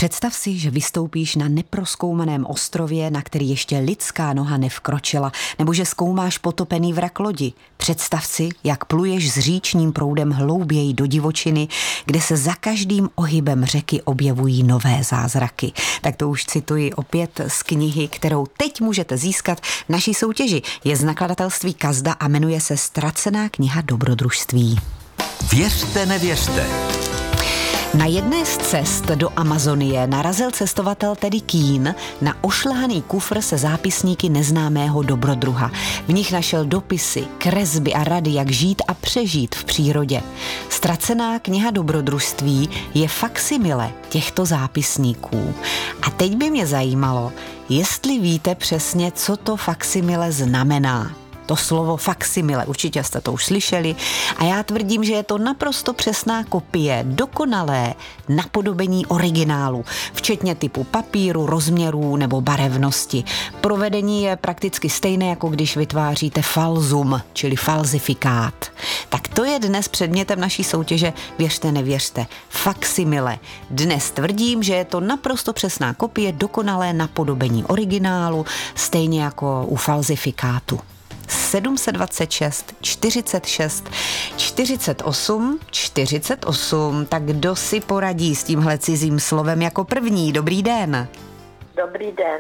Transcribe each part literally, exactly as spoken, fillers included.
Představ si, že vystoupíš na neprozkoumaném ostrově, na který ještě lidská noha nevkročila, nebo že zkoumáš potopený vrak lodi. Představ si, jak pluješ s říčním proudem hlouběji do divočiny, kde se za každým ohybem řeky objevují nové zázraky. Tak to už cituji opět z knihy, kterou teď můžete získat v naší soutěži. Je z nakladatelství Kazda a jmenuje se Ztracená kniha dobrodružství. Věřte, nevěřte. Na jedné z cest do Amazonie narazil cestovatel Teddy Keen na ošlehaný kufr se zápisníky neznámého dobrodruha. V nich našel dopisy, kresby a rady, jak žít a přežít v přírodě. Ztracená kniha dobrodružství je faksimile těchto zápisníků. A teď by mě zajímalo, jestli víte přesně, co to faksimile znamená. To slovo faksimile, určitě jste to už slyšeli, a já tvrdím, že je to naprosto přesná kopie, dokonalé napodobení originálu, včetně typu papíru, rozměrů nebo barevnosti. Provedení je prakticky stejné, jako když vytváříte falzum, čili falzifikát. Tak to je dnes předmětem naší soutěže Věřte, nevěřte. Faksimile. Dnes tvrdím, že je to naprosto přesná kopie, dokonalé napodobení originálu, stejně jako u falzifikátu. sedm set dvacet šest, čtyřicet šest, čtyřicet osm, čtyřicet osm. Tak kdo si poradí s tímhle cizím slovem jako první? Dobrý den. Dobrý den.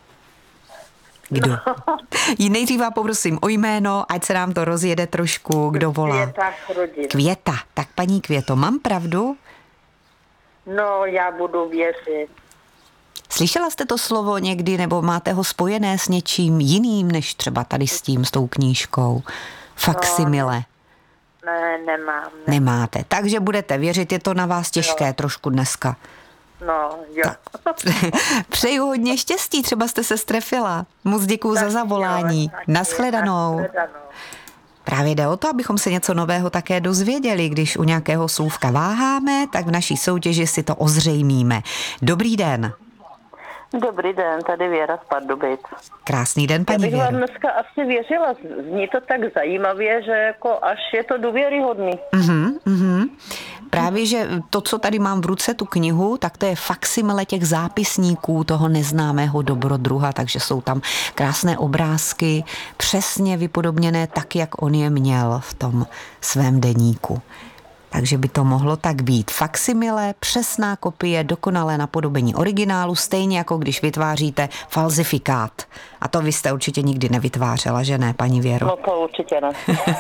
Kdo? Jí nejdřív vám poprosím o jméno, ať se nám to rozjede trošku, kdo volá. Květa Chrudin. Květa. Tak paní Květo, mám pravdu? No, já budu věřit. Slyšela jste to slovo někdy, nebo máte ho spojené s něčím jiným, než třeba tady s tím, s tou knížkou? Faksimile. No, ne, nemám. Ne. Nemáte. Takže budete věřit, je to na vás těžké no. trošku dneska. No, jo. Tak. Přeju hodně štěstí, třeba jste se strefila. Moc děkuju za zavolání. Nashledanou. Nashledanou. Právě jde o to, abychom se něco nového také dozvěděli. Když u nějakého slůvka váháme, tak v naší soutěži si to ozřejmíme. Dobrý den. Dobrý den, tady Věra z Pardubic. Krásný den, paní Věro. Já bych vám dneska asi věřila. Zní to tak zajímavě, že jako až je to důvěryhodný. Mhm, mhm. Právě, že to, co tady mám v ruce, tu knihu, tak to je faksimile těch zápisníků toho neznámého dobrodruha, takže jsou tam krásné obrázky, přesně vypodobněné tak, jak on je měl v tom svém deníku. Takže by to mohlo tak být. Faksimile, přesná kopie, dokonalé napodobení originálu, stejně jako když vytváříte falzifikát. A to vy jste určitě nikdy nevytvářela, že ne, paní Věro? No to určitě ne.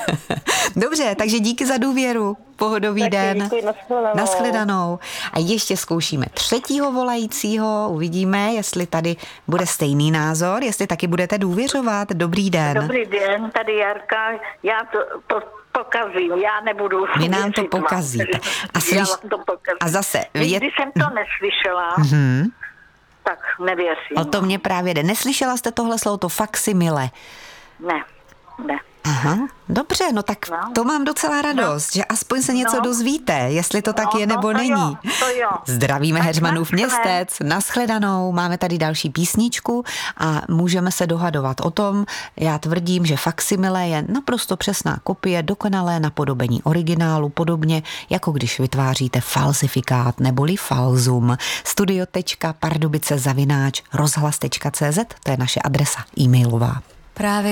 Dobře, takže díky za důvěru. Pohodový Taky den. Díky, nashledanou. Nashledanou. A ještě zkoušíme třetího volajícího. Uvidíme, jestli tady bude stejný názor, jestli taky budete důvěřovat. Dobrý den. Dobrý den, tady Jarka. Já to, to pokazím, já nebudu. Vy nám to pokazíte. A, slyš... to pokazím. a zase... Je... Je... Když jsem to neslyšela, mm-hmm. tak nevěřím. O to mě právě jde. Neslyšela jste tohle slovo, to faksimile? Ne, ne. Aha, dobře, no tak no. to mám docela radost, no. že aspoň se něco no. dozvíte, jestli to tak no, je nebo no, to není. Jo, to jo. Zdravíme tak Heřmanův Městec, nashledanou, máme tady další písničku a můžeme se dohadovat o tom. Já tvrdím, že faksimile je naprosto přesná kopie, dokonalé napodobení originálu, podobně jako když vytváříte falzifikát neboli falzum. studio tečka pardubice zavináč rozhlas tečka cé zet, to je naše adresa e-mailová. Právě